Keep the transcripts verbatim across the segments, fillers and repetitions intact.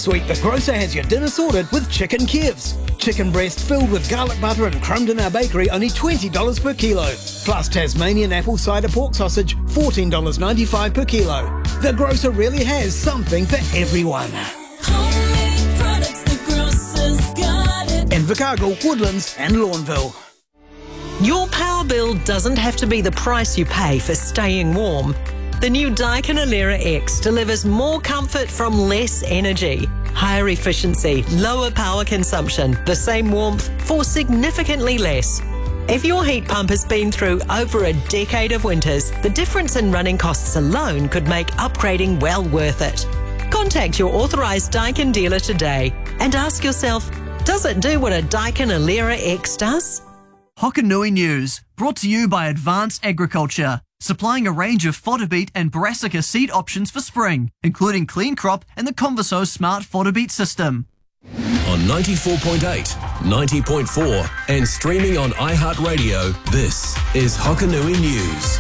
This week, the grocer has your dinner sorted with Chicken Kevs. Chicken breast filled with garlic butter and crumbed in our bakery, only twenty dollars per kilo. Plus Tasmanian apple cider pork sausage, fourteen dollars ninety-five per kilo. The grocer really has something for everyone. Homemade products, the grocer's got it. Invercargill, Woodlands and Lawnville. Your power bill doesn't have to be the price you pay for staying warm. The new Daikin Alera X delivers more comfort from less energy, higher efficiency, lower power consumption, the same warmth for significantly less. If your heat pump has been through over a decade of winters, the difference in running costs alone could make upgrading well worth it. Contact your authorised Daikin dealer today and ask yourself, does it do what a Daikin Alera X does? Hokanui News, brought to you by Advanced Agriculture, supplying a range of fodder beet and brassica seed options for spring, including Clean Crop and the Converso Smart Fodder Beet System. On ninety-four point eight, ninety point four and streaming on iHeartRadio, this is Hokanui News.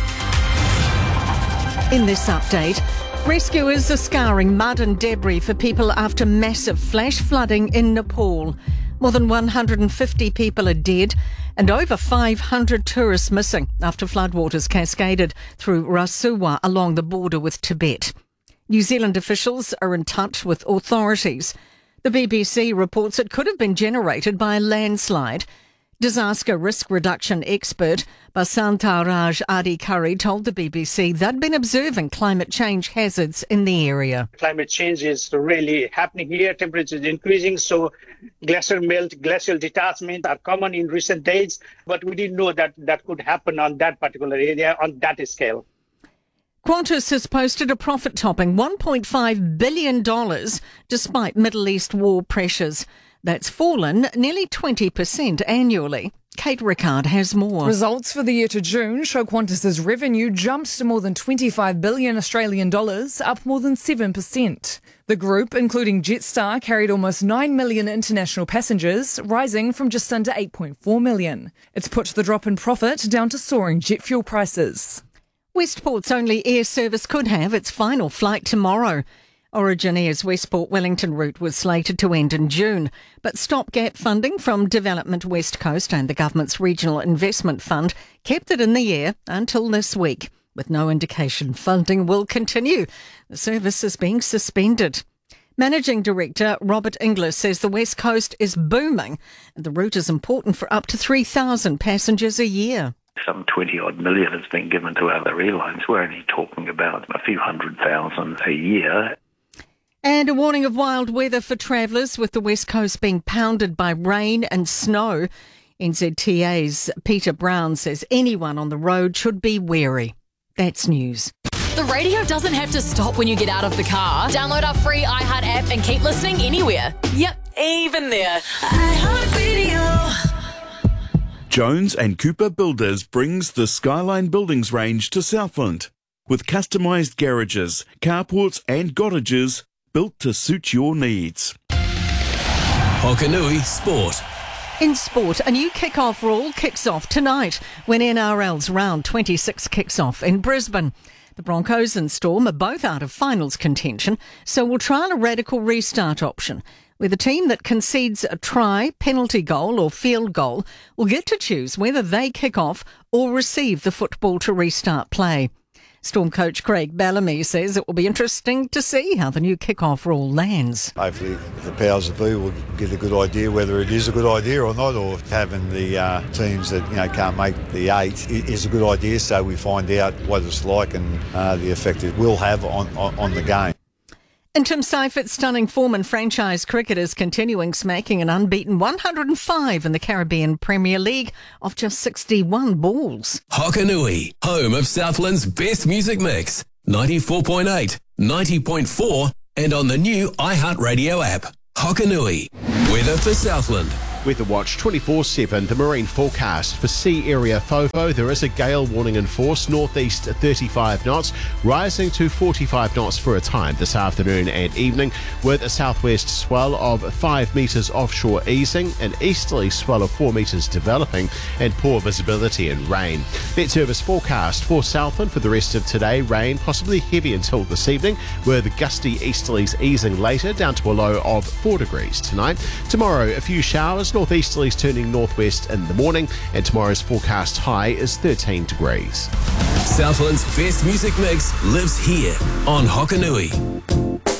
In this update, rescuers are scouring mud and debris for people after massive flash flooding in Nepal. More than one hundred fifty people are dead and over five hundred tourists missing after floodwaters cascaded through Rasuwa along the border with Tibet. New Zealand officials are in touch with authorities. The B B C reports it could have been generated by a landslide. Disaster risk reduction expert Basantaraj Adhikari told the B B C they'd been observing climate change hazards in the area. Climate change is really happening here. Temperature is increasing, so glacial melt, glacial detachment are common in recent days, but we didn't know that that could happen on that particular area, on that scale. Qantas has posted a profit-topping one point five billion dollars despite Middle East war pressures. That's fallen nearly twenty percent annually. Kate Rickard has more. Results for the year to June show Qantas's revenue jumped to more than twenty-five billion Australian dollars, up more than seven percent. The group, including Jetstar, carried almost nine million international passengers, rising from just under eight point four million. It's put the drop in profit down to soaring jet fuel prices. Westport's only air service could have its final flight tomorrow. Origin Air's Westport Wellington route was slated to end in June, but stopgap funding from Development West Coast and the government's Regional Investment Fund kept it in the air until this week, with no indication funding will continue. The service is being suspended. Managing Director Robert Inglis says the West Coast is booming and the route is important for up to three thousand passengers a year. Some twenty-odd million has been given to other airlines. We're only talking about a few hundred thousand a year. And a warning of wild weather for travellers, with the West Coast being pounded by rain and snow. N Z T A's Peter Brown says anyone on the road should be wary. That's news. The radio doesn't have to stop when you get out of the car. Download our free iHeart app and keep listening anywhere. Yep, even there. iHeartRadio. Jones and Cooper Builders brings the Skyline Buildings range to Southland. With customised garages, carports and cottages built to suit your needs. Hokanui Sport. In sport, a new kick-off rule kicks off tonight when N R L's round twenty-six kicks off in Brisbane. The Broncos and Storm are both out of finals contention, so we'll trial a radical restart option, where the team that concedes a try, penalty goal or field goal will get to choose whether they kick off or receive the football to restart play. Storm coach Craig Bellamy says it will be interesting to see how the new kick-off rule lands. Hopefully the powers that be will get a good idea whether it is a good idea or not, or having the uh, teams that you know can't make the eight is a good idea, so we find out what it's like and uh, the effect it will have on, on, on the game. And Tim Seifert's stunning form in franchise cricket is continuing, smacking an unbeaten one hundred five in the Caribbean Premier League off just sixty-one balls. Hokanui, home of Southland's best music mix. ninety-four point eight, ninety point four and on the new iHeartRadio app. Hokanui, weather for Southland. Weather Watch twenty-four seven, the marine forecast. For sea area FOFO, there is a gale warning in force, northeast thirty-five knots, rising to forty-five knots for a time this afternoon and evening, with a southwest swell of five metres offshore easing, an easterly swell of four metres developing, and poor visibility and rain. Met Service forecast for Southland for the rest of today, rain possibly heavy until this evening, with gusty easterlies easing later down to a low of four degrees tonight. Tomorrow, a few showers, northeasterlies turning northwest in the morning, and tomorrow's forecast high is thirteen degrees. Southland's best music mix lives here on Hokanui.